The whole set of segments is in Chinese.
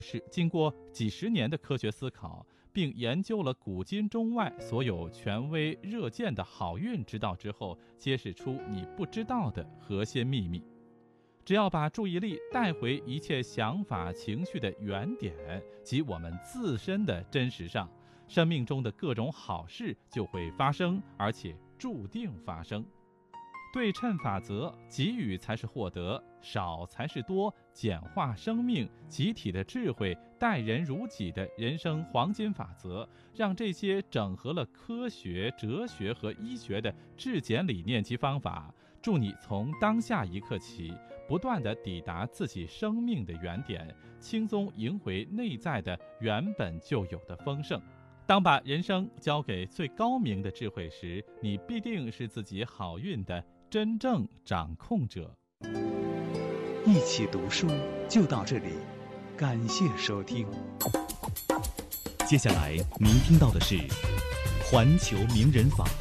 是经过几十年的科学思考，并研究了古今中外所有权威热见的好运之道之后，揭示出你不知道的核心秘密。只要把注意力带回一切想法情绪的原点及我们自身的真实上，生命中的各种好事就会发生，而且注定发生。对称法则，给予才是获得，少才是多，简化生命，集体的智慧，待人如己的人生黄金法则，让这些整合了科学、哲学和医学的质简理念及方法，助你从当下一刻起，不断地抵达自己生命的原点，轻松赢回内在的原本就有的丰盛。当把人生交给最高明的智慧时，你必定是自己好运的真正掌控者。 一起读书就到这里，感谢收听。 接下来您听到的是环球名人坊。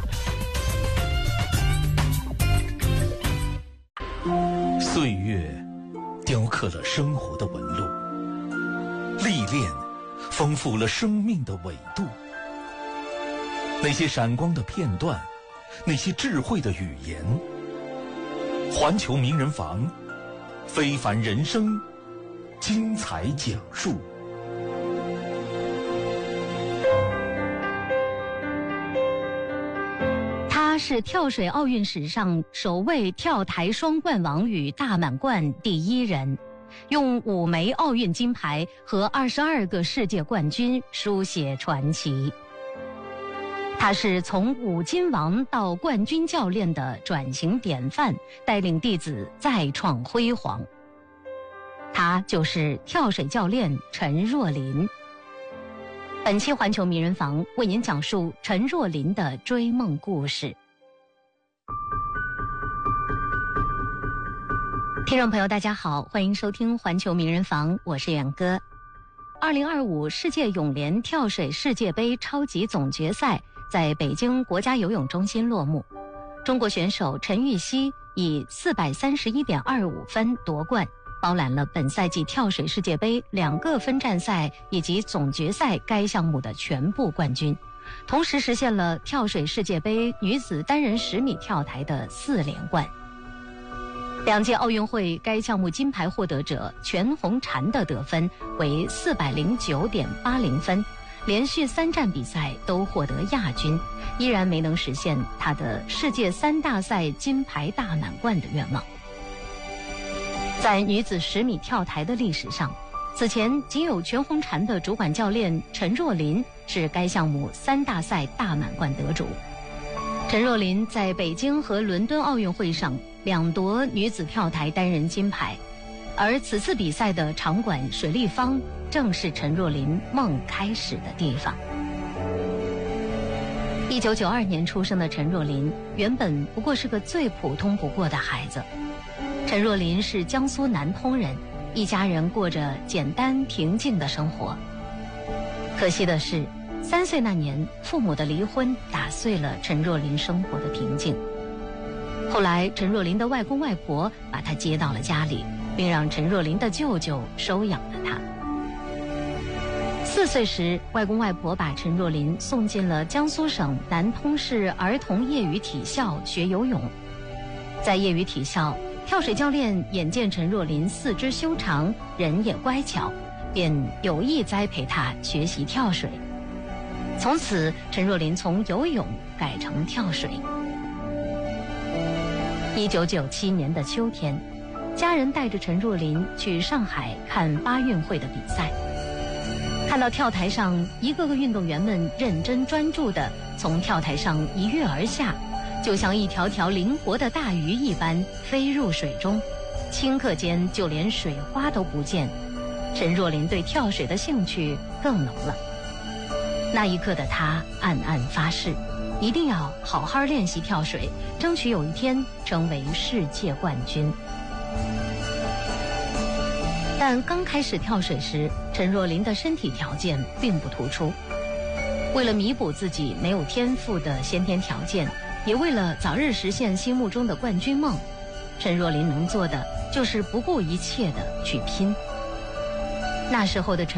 岁月雕刻了生活的纹路，历练丰富了生命的纬度。那些闪光的片段，那些智慧的语言，环球名人坊，非凡人生，精彩讲述。 他是跳水奥运史上首位跳台双冠王与大满贯第一人，用5枚奥运金牌和22个世界冠军书写传奇。他是从5金王到冠军教练的转型典范，带领弟子再创辉煌。他就是跳水教练陈若琳。本期环球名人坊为您讲述陈若琳的追梦故事。听众朋友大家好，欢迎收听环球名人坊，我是远哥。2025世界泳联跳水世界杯超级总决赛在北京国家游泳中心落幕，中国选手陈芋汐以431.25分夺冠，包揽了本赛季跳水世界杯2个分站赛以及总决赛该项目的全部冠军，同时实现了跳水世界杯女子单人10米跳台的4连冠。2届奥运会该项目金牌获得者全红婵的得分为409.80分，连续3站比赛都获得亚军，依然没能实现他的世界3大赛金牌大满贯的愿望。在女子10米跳台的历史上，此前仅有全红婵的主管教练陈若琳是该项目3大赛大满贯得主。陈若琳在北京和伦敦奥运会上2夺女子跳台单人金牌，而此次比赛的场馆水立方正是陈若琳梦开始的地方。1992年出生的陈若琳原本不过是个最普通不过的孩子。陈若琳是江苏南通人，一家人过着简单平静的生活。可惜的是，3岁那年父母的离婚打碎了陈若琳生活的平静。后来陈若琳的外公外婆把她接到了家里，并让陈若琳的舅舅收养了她。4岁时，外公外婆把陈若琳送进了江苏省南通市儿童业余体校学游泳。在业余体校，跳水教练眼见陈若琳四肢修长，人也乖巧，便有意栽培她学习跳水。从此，陈若琳从游泳改成跳水。1997年的秋天，家人带着陈若琳去上海看8运会的比赛。看到跳台上一个个运动员们认真专注地从跳台上一跃而下，就像一条条灵活的大鱼一般飞入水中，顷刻间就连水花都不见。陈若琳对跳水的兴趣更浓了。那一刻的她暗暗发誓，一定要好好练习跳水，争取有一天成为世界冠军。但刚开始跳水时，陈若琳的身体条件并不突出。为了弥补自己没有天赋的先天条件，也为了早日实现心目中的冠军梦，陈若琳能做的就是不顾一切地去拼。 那时候的